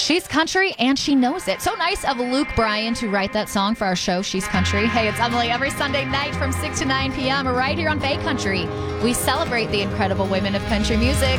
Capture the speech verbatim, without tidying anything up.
She's country, and she knows it. So nice of Luke Bryan to write that song for our show, She's Country. Hey, it's Emily every Sunday night from six to nine p.m. right here on Bay Country. We celebrate the incredible women of country music.